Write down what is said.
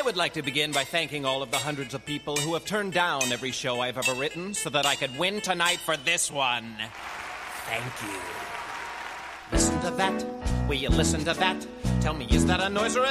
would like to begin by thanking all of the hundreds of people who have turned down every show I've ever written so that I could win tonight for this one. Thank you. Listen to that. Will you listen to that? Tell me, is that a noise or